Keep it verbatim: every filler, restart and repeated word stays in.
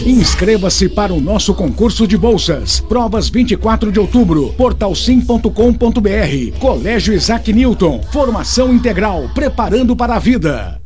Inscreva-se para o nosso concurso de bolsas. Provas vinte e quatro de outubro. portal sim ponto com ponto br. Colégio Isaac Newton. Formação integral, preparando para a vida.